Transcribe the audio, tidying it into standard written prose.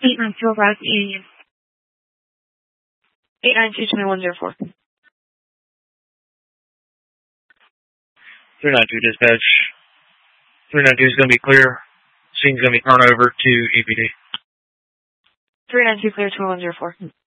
892 arrives at Union. 892-2104. 392 dispatch. 392 is going to be clear. Scene's going to be turned over to EPD. 392 clear 2104.